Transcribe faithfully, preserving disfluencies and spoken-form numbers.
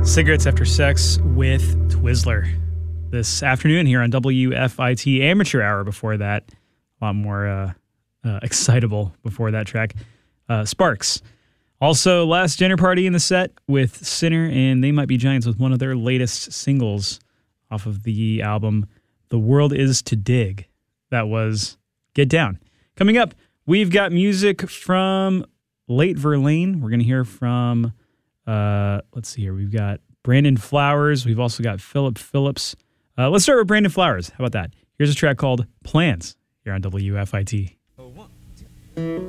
Cigarettes After Sex with Twizzler. This afternoon here on W F I T Amateur Hour. Before that, a lot more uh, uh, excitable before that track. Uh, Sparks. Also, Last Dinner Party in the set with Sinner, and They Might Be Giants with one of their latest singles off of the album The World Is to Dig. That was Get Down. Coming up, we've got music from Late Verlaine. We're going to hear from, uh, let's see here, we've got Brandon Flowers. We've also got Philip Phillips. Uh, let's start with Brandon Flowers. How about that? Here's a track called Plans here on W F I T.